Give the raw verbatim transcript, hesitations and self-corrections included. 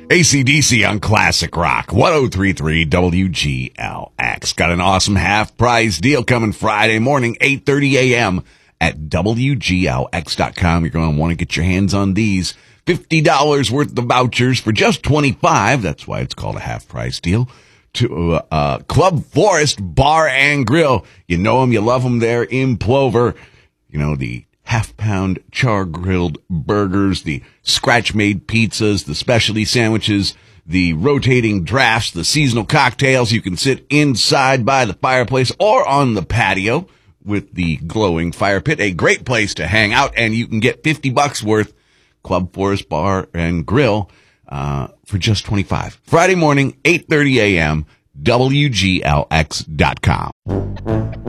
A C D C on Classic Rock, ten thirty-three W G L X. Got an awesome half-price deal coming Friday morning, eight thirty a.m. at W G L X dot com. You're going to want to get your hands on these. fifty dollars worth of vouchers for just twenty-five dollars. That's why it's called a half-price deal. To uh, Club Forest Bar and Grill. You know them, you love them there in Plover. You know, the half-pound char-grilled burgers, the scratch-made pizzas, the specialty sandwiches, the rotating drafts, the seasonal cocktails. You can sit inside by the fireplace or on the patio with the glowing fire pit. A great place to hang out, and you can get fifty bucks worth Club Forest Bar and Grill uh, for just twenty-five dollars. Friday morning, eight thirty a.m., W G L X dot com.